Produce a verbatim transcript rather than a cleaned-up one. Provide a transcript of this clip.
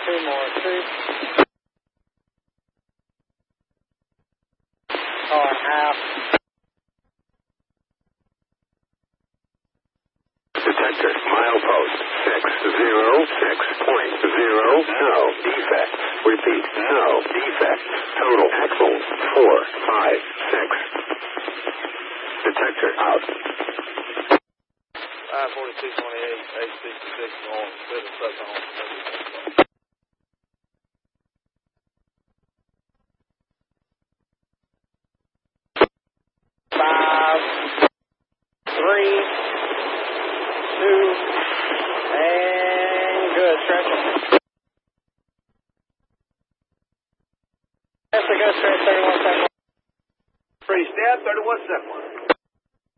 Two more, two. Car and a half. Detector, milepost, six zero six point zero, no defect. Repeat, no defect. Total axle, four five six. Detector out. five forty-two twenty-eight, eight sixty-six, on, seven, seven, on, seven. Five, three, two, and good. Stretching. That's a good stretch, thirty-one second. Pretty stab, thirty-one second one.